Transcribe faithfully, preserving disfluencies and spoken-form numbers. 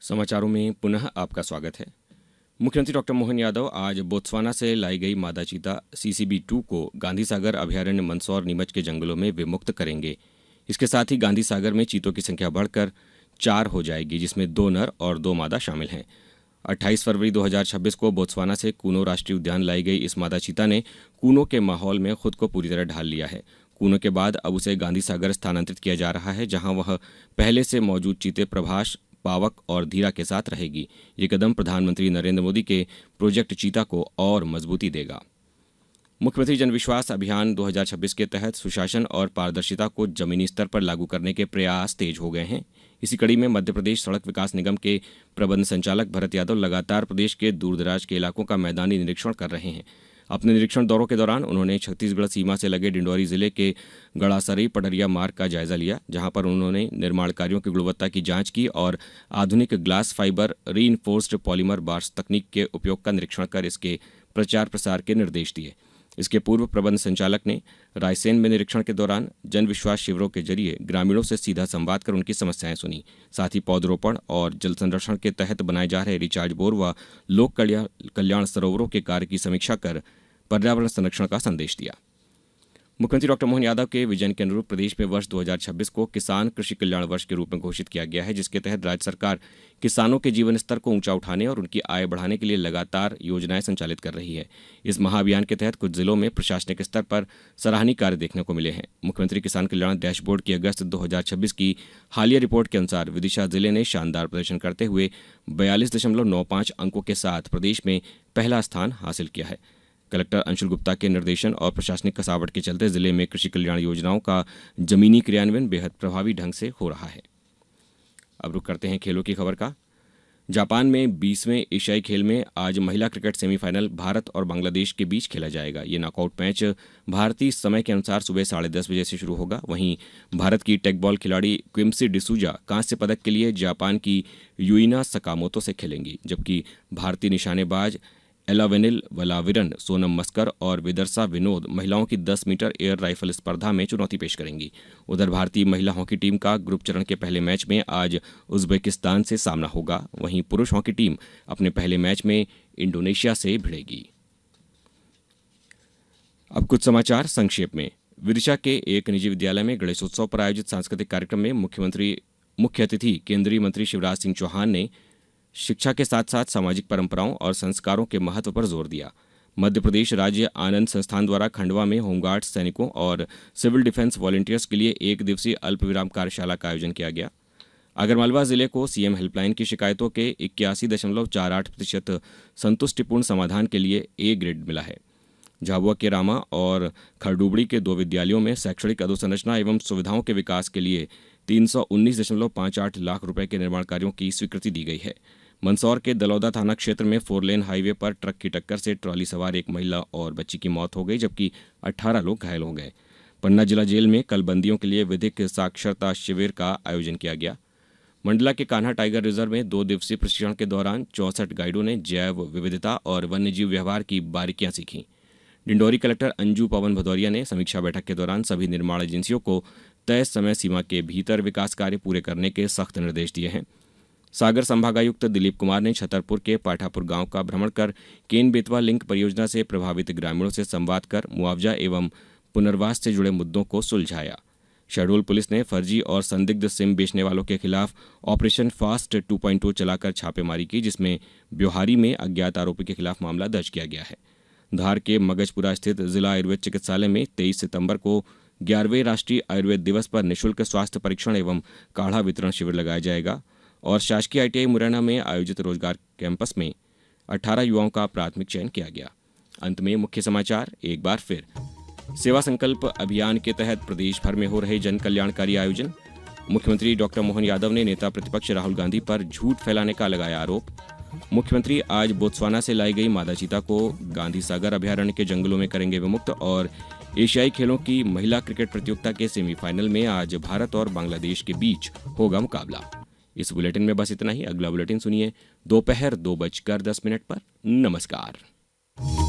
समाचारों में पुनः आपका स्वागत है। मुख्यमंत्री डॉक्टर मोहन यादव आज बोत्सवाना से लाई गई मादा चीता सी सी बी टू को गांधी सागर अभयारण्य मंदसौर नीमच के जंगलों में विमुक्त करेंगे। इसके साथ ही गांधी सागर में चीतों की संख्या बढ़कर चार हो जाएगी, जिसमें दो नर और दो मादा शामिल हैं। अट्ठाईस फरवरी दो हज़ार छब्बीस को बोत्सवाना से कूनो राष्ट्रीय उद्यान लाई गई इस मादा चीता ने कूनो के माहौल में खुद को पूरी तरह ढाल लिया है। कूनो के बाद अब उसे गांधी सागर स्थानांतरित किया जा रहा है, जहां वह पहले से मौजूद चीते प्रभास, पावक और धीरा के साथ रहेगी। ये कदम प्रधानमंत्री नरेंद्र मोदी के प्रोजेक्ट चीता को और मजबूती देगा। मुख्यमंत्री जनविश्वास अभियान दो हज़ार छब्बीस के तहत सुशासन और पारदर्शिता को जमीनी स्तर पर लागू करने के प्रयास तेज हो गए हैं। इसी कड़ी में मध्य प्रदेश सड़क विकास निगम के प्रबंध संचालक भरत यादव लगातार प्रदेश के दूरदराज के इलाकों का मैदानी निरीक्षण कर रहे हैं। अपने निरीक्षण दौरों के दौरान उन्होंने छत्तीसगढ़ सीमा से लगे डिंडौरी जिले के गड़ासरी पडरिया मार्ग का जायजा लिया, जहां पर उन्होंने निर्माण कार्यों की गुणवत्ता की जांच की और आधुनिक glass fibre reinforced polymer bars तकनीक के उपयोग का निरीक्षण कर इसके प्रचार प्रसार के निर्देश दिए। इसके पूर्व प्रबंध संचालक ने रायसेन में निरीक्षण के दौरान जन विश्वास शिविरों के जरिए ग्रामीणों से सीधा संवाद कर उनकी समस्याएं सुनी। साथ ही पौधरोपण और जल संरक्षण के तहत बनाए जा रहे रिचार्ज बोर व लोक कल्याण सरोवरों के कार्य की समीक्षा कर पर्यावरण संरक्षण का संदेश दिया। मुख्यमंत्री डॉक्टर मोहन यादव के विजन के अनुरूप प्रदेश में वर्ष दो हज़ार छब्बीस को किसान कृषि कल्याण वर्ष के रूप में घोषित किया गया है, जिसके तहत राज्य सरकार किसानों के जीवन स्तर को ऊंचा उठाने और उनकी आय बढ़ाने के लिए लगातार योजनाएं संचालित कर रही है। इस महाअभियान के तहत कुछ जिलों में प्रशासनिक स्तर पर सराहनीय कार्य देखने को मिले हैं। मुख्यमंत्री किसान कल्याण डैशबोर्ड की अगस्त दो हज़ार छब्बीस की हालिया रिपोर्ट के अनुसार विदिशा जिले ने शानदार प्रदर्शन करते हुए बयालीस दशमलव नौ पाँच अंकों के साथ प्रदेश में पहला स्थान हासिल किया है। कलेक्टर अंशुल गुप्ता के निर्देशन और प्रशासनिक कसावट के चलते जिले में कृषि कल्याण योजनाओं का जमीनी क्रियान्वयन बेहद प्रभावी ढंग से हो रहा है। अब रुक करते हैं खेलों की खबर का। जापान में बीसवें एशियाई खेल में आज महिला क्रिकेट सेमीफाइनल भारत और बांग्लादेश के बीच खेला जाएगा। ये नॉकआउट मैच भारतीय समय के अनुसार सुबह साढ़े दस बजे से शुरू होगा। वहीं भारत की टेकबॉल खिलाड़ी क्विम्सी डिसूजा कांस्य पदक के लिए जापान की यूइना सकामोतो से खेलेंगी, जबकि भारतीय निशानेबाज एलावेनिल वलाविरन, सोनम मस्कर और विदर्शा विनोद महिलाओं की दस मीटर एयर राइफल स्पर्धा में चुनौती पेश करेंगी। उधर भारतीय महिला हॉकी टीम का ग्रुप चरण के पहले मैच में आज उज्बेकिस्तान से सामना होगा। वहीं पुरुष हॉकी टीम अपने पहले मैच में इंडोनेशिया से भिड़ेगी। अब कुछ समाचार संक्षेप में। विदिशा के एक निजी विद्यालय में गणेशोत्सव पर आयोजित सांस्कृतिक कार्यक्रम में मुख्यमंत्री मुख्य अतिथि केंद्रीय मंत्री शिवराज सिंह चौहान ने शिक्षा के साथ साथ सामाजिक परंपराओं और संस्कारों के महत्व पर जोर दिया। मध्य प्रदेश राज्य आनंद संस्थान द्वारा खंडवा में होमगार्ड्स सैनिकों और सिविल डिफेंस वॉलंटियर्स के लिए एक दिवसीय अल्पविराम कार्यशाला का आयोजन किया गया। आगरमालवा जिले को सीएम हेल्पलाइन की शिकायतों के इक्यासी दशमलव चार आठ प्रतिशत संतुष्टिपूर्ण समाधान के लिए ए ग्रेड मिला है। झाबुआ के रामा और खरडुबड़ी के दो विद्यालयों में शैक्षणिक अधोसंरचना एवं सुविधाओं के विकास के लिए तीन सौ उन्नीस दशमलव पाँच आठ लाख रुपए के निर्माण कार्यों की स्वीकृति दी गई है। मंदसौर के दलौदा थाना क्षेत्र में फोरलेन हाईवे पर ट्रक की टक्कर से ट्रॉली सवार एक महिला और बच्ची की मौत हो गई, जबकि अठारह लोग घायल हो गए। पन्ना जिला जेल में कल बंदियों के लिए विधिक साक्षरता शिविर का आयोजन किया गया। मंडला के कान्हा टाइगर रिजर्व में दो दिवसीय प्रशिक्षण के दौरान चौसठ गाइडों ने जैव विविधता और वन्यजीव व्यवहार की बारीकियां सीखी। डिंडौरी कलेक्टर अंजू पवन भदौरिया ने समीक्षा बैठक के दौरान सभी निर्माण एजेंसियों को तय समय सीमा के भीतर विकास कार्य पूरे करने के सख्त निर्देश दिए हैं। सागर संभागायुक्त दिलीप कुमार ने छतरपुर के पाठापुर गांव का भ्रमण कर केन बेतवा लिंक परियोजना से प्रभावित ग्रामीणों से संवाद कर मुआवजा एवं पुनर्वास से जुड़े मुद्दों को सुलझाया। शहडोल पुलिस ने फर्जी और संदिग्ध सिम बेचने वालों के खिलाफ ऑपरेशन फास्ट टू पॉइंट ओ चलाकर छापेमारी की, जिसमें ब्योहारी में अज्ञात आरोपी के खिलाफ मामला दर्ज किया गया है। धार के मगजपुरा स्थित जिला आयुर्वेद चिकित्सालय में तेईस सितंबर को ग्यारहवें राष्ट्रीय आयुर्वेद दिवस पर निःशुल्क स्वास्थ्य परीक्षण एवं काढ़ा वितरण शिविर लगाया जाएगा। और शासकीय आई टी आई मुरैना में आयोजित रोजगार कैंपस में अठारह युवाओं का प्राथमिक चयन किया गया। अंत में मुख्य समाचार एक बार फिर। सेवा संकल्प अभियान के तहत प्रदेश भर में हो रहे जन कल्याणकारी आयोजन। मुख्यमंत्री डॉक्टर मोहन यादव ने नेता प्रतिपक्ष राहुल गांधी पर झूठ फैलाने का लगाया आरोप। मुख्यमंत्री आज बोत्सवाना से लाई गई मादा चीता को गांधी सागर अभयारण्य के जंगलों में करेंगे विमुक्त। और एशियाई खेलों की महिला क्रिकेट प्रतियोगिता के सेमीफाइनल में आज भारत और बांग्लादेश के बीच होगा मुकाबला। इस बुलेटिन में बस इतना ही। अगला बुलेटिन सुनिए दोपहर दो बजकर दस मिनट पर। नमस्कार।